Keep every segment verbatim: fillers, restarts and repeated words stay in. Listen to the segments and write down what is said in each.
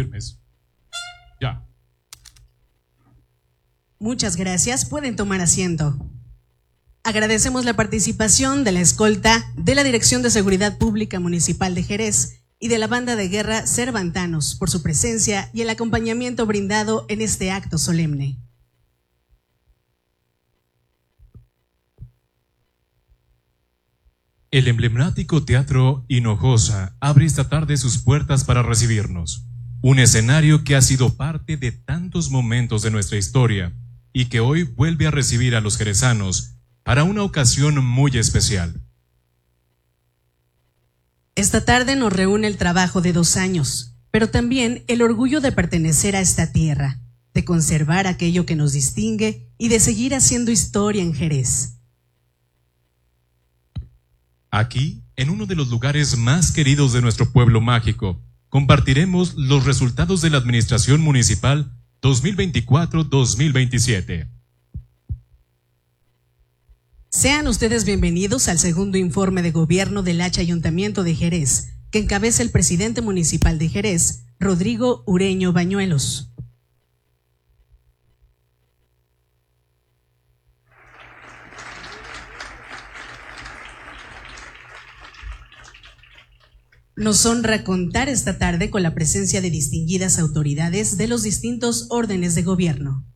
firmes. Ya. Muchas gracias. Pueden tomar asiento. Agradecemos la participación de la escolta de la Dirección de Seguridad Pública Municipal de Jerez y de la Banda de Guerra Cervantanos por su presencia y el acompañamiento brindado en este acto solemne. El emblemático Teatro Hinojosa abre esta tarde sus puertas para recibirnos. Un escenario que ha sido parte de tantos momentos de nuestra historia y que hoy vuelve a recibir a los jerezanos para una ocasión muy especial. Esta tarde nos reúne el trabajo de dos años, pero también el orgullo de pertenecer a esta tierra, de conservar aquello que nos distingue y de seguir haciendo historia en Jerez. Aquí, en uno de los lugares más queridos de nuestro pueblo mágico, compartiremos los resultados de la Administración Municipal dos mil veinticuatro dos mil veintisiete. Sean ustedes bienvenidos al segundo informe de gobierno del H Ayuntamiento de Jerez, que encabeza el presidente municipal de Jerez, Rodrigo Ureño Bañuelos. Nos honra contar esta tarde con la presencia de distinguidas autoridades de los distintos órdenes de gobierno.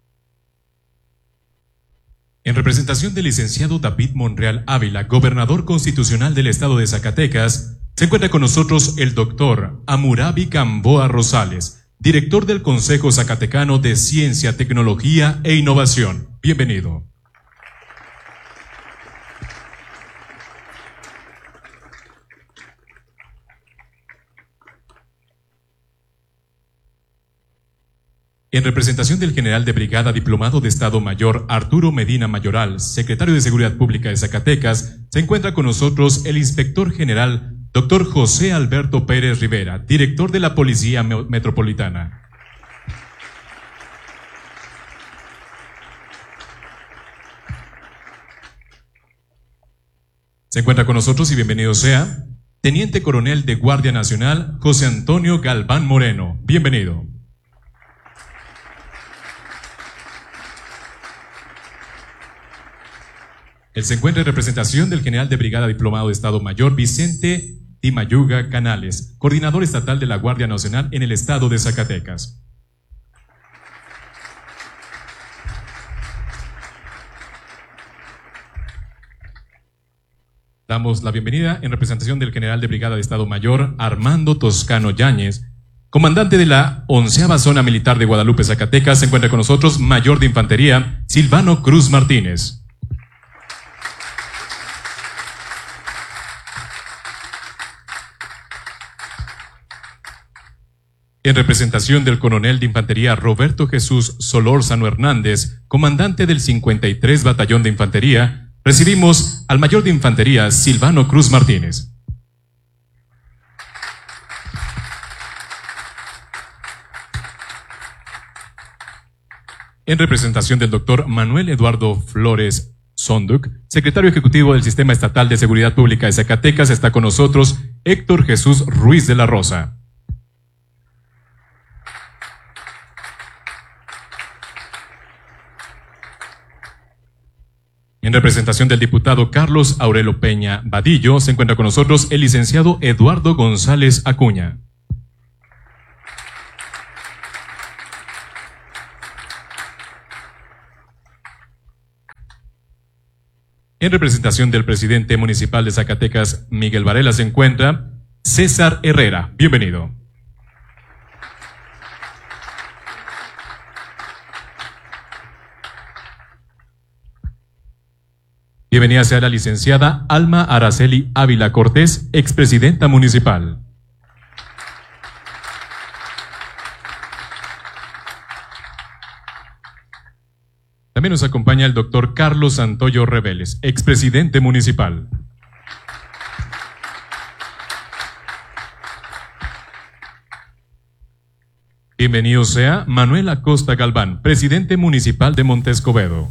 En representación del licenciado David Monreal Ávila, gobernador constitucional del estado de Zacatecas, se encuentra con nosotros el doctor Hammurabi Gamboa Rosales, director del Consejo Zacatecano de Ciencia, Tecnología e Innovación. Bienvenido. En representación del general de brigada diplomado de Estado Mayor Arturo Medina Mayoral, secretario de Seguridad Pública de Zacatecas, se encuentra con nosotros el inspector general doctor José Alberto Pérez Rivera, director de la Policía Metropolitana. Se encuentra con nosotros y bienvenido sea Teniente Coronel de Guardia Nacional José Antonio Galván Moreno. Bienvenido. Él se encuentra en representación del general de brigada diplomado de Estado Mayor Vicente Timayuga Canales, coordinador estatal de la Guardia Nacional en el estado de Zacatecas. Damos la bienvenida en representación del general de brigada de Estado Mayor Armando Toscano Yáñez, comandante de la onceava Zona Militar de Guadalupe, Zacatecas. Se encuentra con nosotros mayor de infantería Silvano Cruz Martínez. En representación del coronel de infantería Roberto Jesús Solórzano Hernández, comandante del cincuenta y tres Batallón de Infantería, recibimos al mayor de infantería Silvano Cruz Martínez. En representación del doctor Manuel Eduardo Flores Sonduc, secretario ejecutivo del Sistema Estatal de Seguridad Pública de Zacatecas, está con nosotros Héctor Jesús Ruiz de la Rosa. En representación del diputado Carlos Aurelio Peña Vadillo, se encuentra con nosotros el licenciado Eduardo González Acuña. En representación del presidente municipal de Zacatecas, Miguel Varela, se encuentra César Herrera. Bienvenido. Bienvenida sea la licenciada Alma Araceli Ávila Cortés, expresidenta municipal. También nos acompaña el doctor Carlos Santoyo Reveles, expresidente municipal. Bienvenido sea Manuel Acosta Galván, presidente municipal de Montescobedo.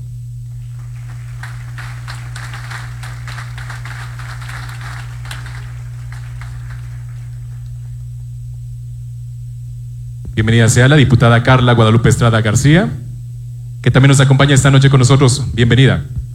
Bienvenida sea la diputada Carla Guadalupe Estrada García, que también nos acompaña esta noche con nosotros. Bienvenida.